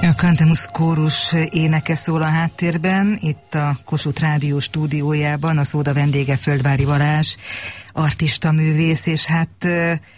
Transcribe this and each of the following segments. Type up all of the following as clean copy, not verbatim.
A Cantemus kórus éneke szól a háttérben, itt a Kossuth Rádió stúdiójában, a Szóda vendége Földvári Balázs, artista művész, és hát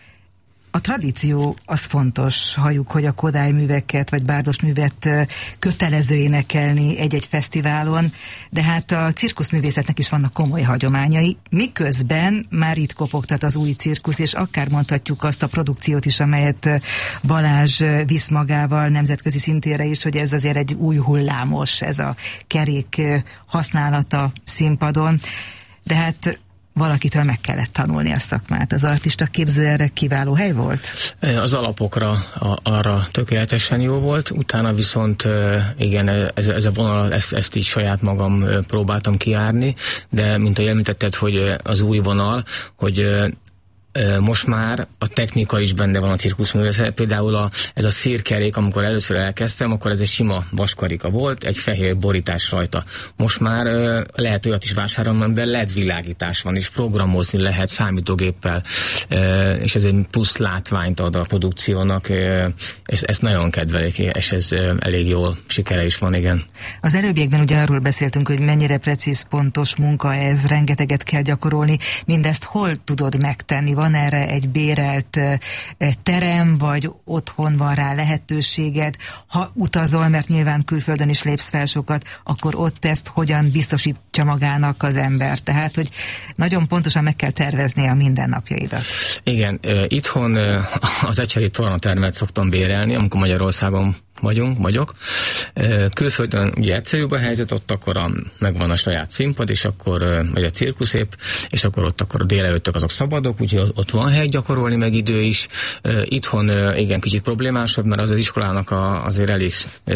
a tradíció az fontos, halljuk, hogy a Kodály műveket, vagy Bárdos művet kötelező énekelni egy-egy fesztiválon, de hát a cirkuszművészetnek is vannak komoly hagyományai, miközben már itt kopogtat az új cirkusz, és akár mondhatjuk azt a produkciót is, amelyet Balázs visz magával nemzetközi szintére is, hogy ez azért egy új hullámos, ez a kerék használata színpadon, de hát valakitől meg kellett tanulni a szakmát. Az artista képző erre kiváló hely volt? Az alapokra arra tökéletesen jó volt, utána viszont igen, ez a vonal, ezt így saját magam próbáltam kijárni, de mint ahogy említetted, hogy az új vonal, hogy most már a technika is benne van a cirkuszművészet. Például ez a szírkerék, amikor először elkezdtem, akkor ez egy sima vaskarika volt, egy fehér borítás rajta. Most már lehet olyat is vásárolni, amiben LED világítás van, és programozni lehet számítógéppel, és ez egy plusz látványt ad a produkciónak. Ezt nagyon kedvelik, és ez elég jól sikere is van, igen. Az előbbiekben ugye arról beszéltünk, hogy mennyire precíz, pontos munka ez, rengeteget kell gyakorolni. Mindezt hol tudod megtenni? Van erre egy bérelt terem, vagy otthon van rá lehetőséged? Ha utazol, mert nyilván külföldön is lépsz fel sokat, akkor ott ezt hogyan biztosítja magának az ember? Tehát, hogy nagyon pontosan meg kell tervezni a mindennapjaidat. Igen, itthon az Ecseri tornatermet szoktam bérelni, amikor Magyarországon vagyok. Külföldön ugye egyszerűbb a helyzet, ott akkor megvan a saját színpad, és akkor vagy a cirkuszép, és akkor ott akkor a délelőttök azok szabadok, úgyhogy ott van hely gyakorolni, meg idő is. Itthon igen, kicsit problémásabb, mert az iskolának azért elég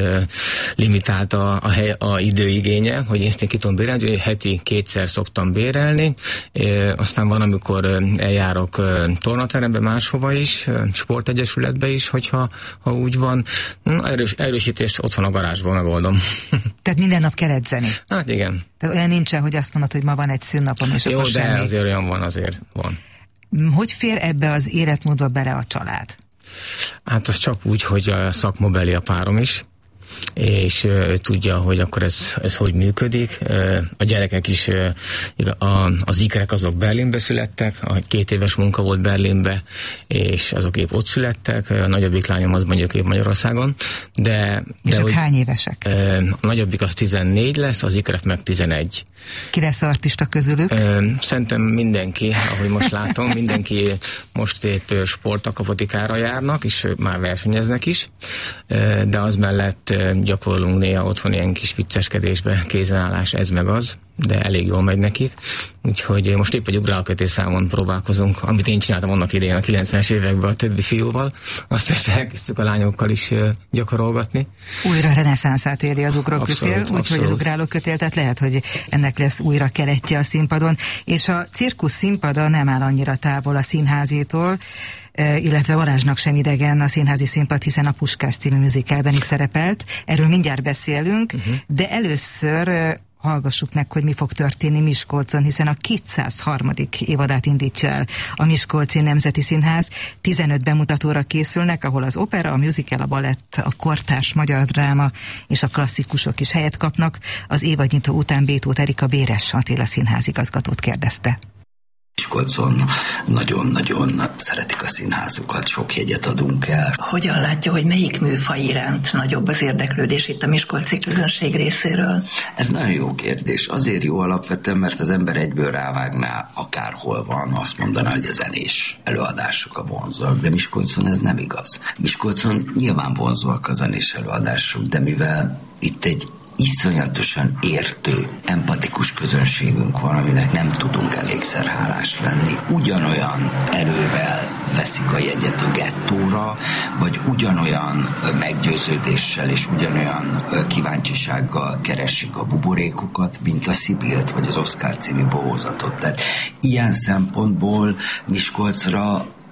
limitált a időigénye, hogy én ki tudom bérelni, hogy heti 2-szer szoktam bérelni, aztán van, amikor eljárok tornaterembe máshova is, sportegyesületbe is, hogyha úgy van. Erősítést otthon a garázsban megoldom. Tehát minden nap kell edzeni? Hát igen. Tehát olyan nincsen, hogy azt mondod, hogy ma van egy szünnapom, és jó, akkor semmi. Jó, de azért olyan van, azért van. Hogy fér ebbe az életmódba bele a család? Hát az csak úgy, hogy a szakmabeli a párom is, és tudja, hogy akkor ez hogy működik. A gyerekek is, az ikrek azok Berlinbe születtek, 2 éves munka volt Berlinbe, és azok épp ott születtek, a nagyobbik lányom az mondjuk épp Magyarországon. És ők hány évesek? A nagyobbik az 14 lesz, az ikrek meg 11. Ki lesz artista közülük? Szerintem mindenki, ahogy most látom, mindenki most épp sportakrobotikára járnak, és már versenyeznek is, de az mellett gyakorlunk néha otthon ilyen kis vicceskedésbe, kézenállás, ez meg az, de elég jól megy nekik. Úgyhogy most épp egy ugrálkötés számon próbálkozunk, amit én csináltam annak idején a 90-es években a többi fiúval, azt is elkezdtük a lányokkal is gyakorolgatni. Újra reneszánszát éri az ugrókötél, úgyhogy az ugrálókötél, tehát lehet, hogy ennek lesz újra keletje a színpadon, és a cirkusz színpada nem áll annyira távol a színházétól, illetve Balázsnak sem idegen a színházi színpad, hiszen a Puskás című musicalben is szerepelt. Erről mindjárt beszélünk, de először hallgassuk meg, hogy mi fog történni Miskolcon, hiszen a 203. évadát indítja el a Miskolci Nemzeti Színház. 15 bemutatóra készülnek, ahol az opera, a musical, a balett, a kortárs magyar dráma és a klasszikusok is helyet kapnak. Az évadnyitó után Bétót Erika Béres Attila színházigazgatót kérdezte. Miskolcon nagyon-nagyon szeretik a színházukat, sok jegyet adunk el. Hogyan látja, hogy melyik műfaj iránt nagyobb az érdeklődés itt a miskolci közönség részéről? Ez nagyon jó kérdés. Azért jó alapvetően, mert az ember egyből rávágná, akárhol van, azt mondaná, hogy a zenés előadások a vonzóak, de Miskolcon ez nem igaz. Miskolcon nyilván vonzóak a zenés előadások, de mivel itt egy iszonyatosan értő, empatikus közönségünk van, aminek nem tudunk elégszer hálás lenni. Ugyanolyan erővel veszik a jegyet a gettóra, vagy ugyanolyan meggyőződéssel és ugyanolyan kíváncsisággal keresik a buborékokat, mint a Szibilt vagy az Oszkár című bohózatot. Tehát ilyen szempontból Miskolcra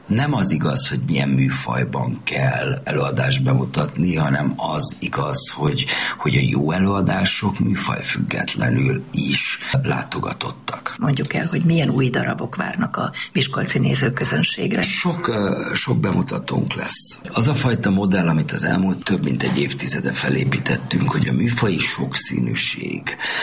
nem az igaz, hogy milyen műfajban kell előadást bemutatni, hanem az igaz, hogy a jó előadások műfajfüggetlenül is látogatottak. Mondjuk el, hogy milyen új darabok várnak a miskolci nézőközönségre. Sok bemutatónk lesz. Az a fajta modell, amit az elmúlt több mint egy évtizede felépítettünk, hogy a műfaji sokszínűség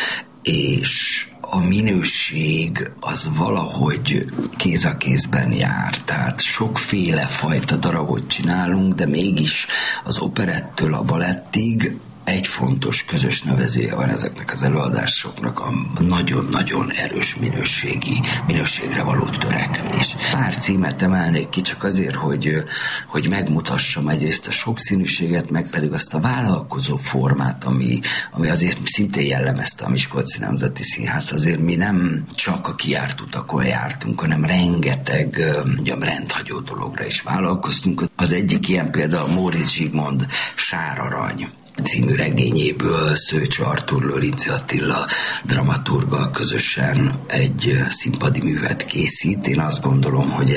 és a minőség az valahogy kéz a kézben jár. Tehát sokféle fajta darabot csinálunk, de mégis az operettől a balettig egy fontos közös nevezője van ezeknek az előadásoknak, a nagyon-nagyon erős minőségre való törekvés. Pár címet emelnék ki csak azért, hogy megmutassam egyrészt a sokszínűséget, meg pedig azt a vállalkozó formát, ami azért szintén jellemezte a Miskolci Nemzeti Színház. Azért mi nem csak a kijárt utakon jártunk, hanem rengeteg rendhagyó dologra is vállalkoztunk. Az egyik ilyen például Móricz Zsigmond Sárarany című regényéből Szőcs Artúr, Lőrinczi Attila dramaturggal közösen egy színpadi művet készít. Én azt gondolom, hogy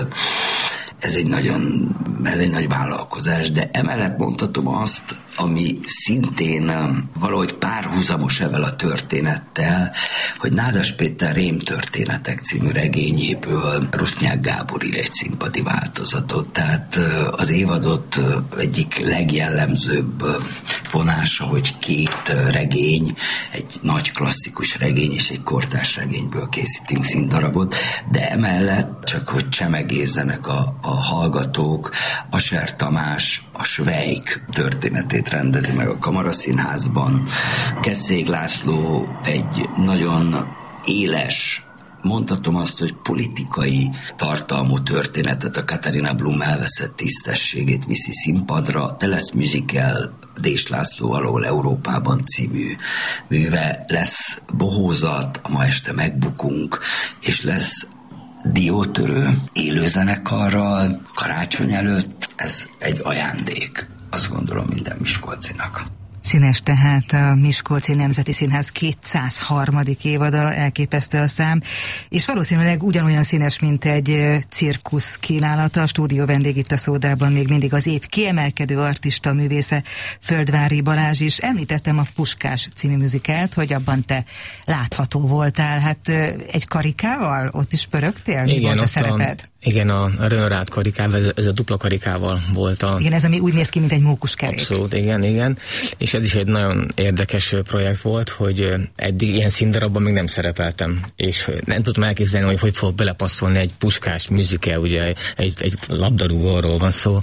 ez egy nagy vállalkozás, de emellett mondhatom azt, ami szintén valahogy párhuzamos ezzel a történettel, hogy Nádas Péter Rémtörténetek című regényéből Rusnyák Gábor ír egy színpadi változatot. Tehát az évadot egyik legjellemzőbb vonása, hogy két regény, egy nagy klasszikus regény és egy kortárs regényből készítünk színdarabot, de emellett csak hogy csemegézzenek a hallgatók, Aser Tamás a Svejk történetét rendezi meg a Kamaraszínházban. Kesszék László egy nagyon éles, mondhatom azt, hogy politikai tartalmú történetet, a Katarina Blum elveszett tisztességét viszi színpadra, de lesz musical Dés László Alól Európában című műve, lesz bohózat, a Ma este megbukunk, és lesz diótörő élőzenekarral karácsony előtt. Ez egy ajándék, azt gondolom, minden miskolcinak. Színes tehát a Miskolci Nemzeti Színház 203. évada, elképesztő a szám, és valószínűleg ugyanolyan színes, mint egy cirkusz kínálata. A stúdió vendég itt a Szódában még mindig az év kiemelkedő artista művésze, Földvári Balázs is. Említettem a Puskás című műzikelt, hogy abban te látható voltál. Hát egy karikával ott is pörögtél? Mi volt a szereped? Igen, a Rönrád karikával, ez a dupla karikával volt a... Igen, ez ami úgy néz ki, mint egy mókuskerék. Abszolút, igen. És ez is egy nagyon érdekes projekt volt, hogy eddig ilyen színdarabban még nem szerepeltem, és nem tudtam elképzelni, hogy fog belepasszolni egy Puskás musical, ugye egy labdarúgóról van szó,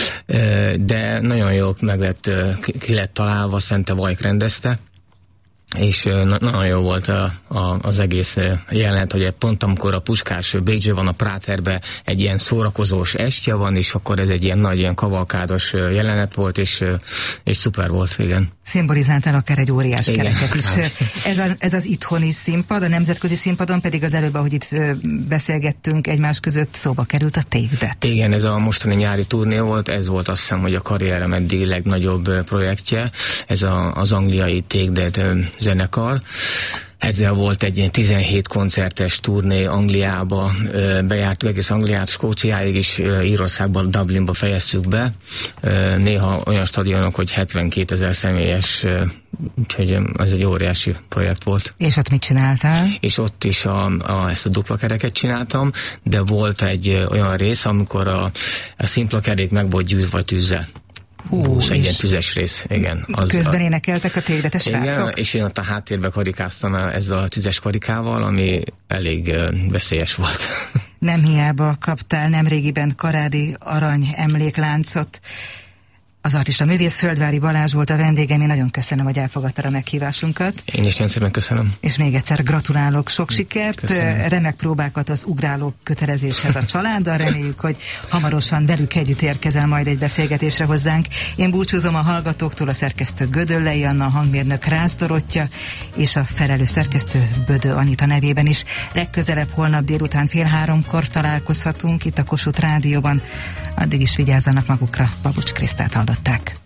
de nagyon jól ki lett találva, Szente Vajk rendezte, és nagyon jó volt az egész jelenet, hogy pont amikor a Puskás Bécsben van a Práterbe, egy ilyen szórakozós estje van, és akkor ez egy ilyen nagy, ilyen kavalkádos jelenet volt, és szuper volt, igen. Szimbolizáltál akár egy óriás kereket is. Ez az itthoni színpad, a nemzetközi színpadon pedig az előbb, ahogy itt beszélgettünk egymás között, szóba került a Take. Igen, ez a mostani nyári turné volt, ez volt azt hiszem, hogy a karrierem eddig legnagyobb projektje, ez az angliai Take zenekar. Ezzel volt egy ilyen 17 koncertes turné Angliába, bejártuk egész Angliát, Skóciáig is, Írországban, Dublinba fejeztük be. Néha olyan stadionok, hogy 72 000 személyes, úgyhogy ez egy óriási projekt volt. És ott mit csináltál? És ott is ezt a dupla kereket csináltam, de volt egy olyan rész, amikor a szimpla kerék meg volt gyűjtve tűzzel. Egy ilyen tüzes rész, igen. Közben énekeltek a tégdetes srácok? Igen, és én ott a háttérbe karikáztam ezzel a tüzes karikával, ami elég veszélyes volt. Nem hiába kaptál nemrégiben Karádi Arany emlékláncot. Az artista művész Földvári Balázs volt a vendégem, én nagyon köszönöm, hogy elfogadtad a meghívásunkat. Én is nagyon szépen köszönöm. És még egyszer gratulálok, sok sikert, köszönöm. Remek próbákat az ugráló kötelezéshez a családdal, reméljük, hogy hamarosan velük együtt érkezel majd egy beszélgetésre hozzánk. Én búcsúzom a hallgatóktól, a szerkesztő Gödöllei Anna, a hangmérnök Rász Dorottya, és a felelős szerkesztő Bödö Anita nevében is. Legközelebb holnap délután 14:30 találkozhatunk itt a Kossuth Rádióban. Addig is vigyázzanak magukra, Babucs Krisztát hallották.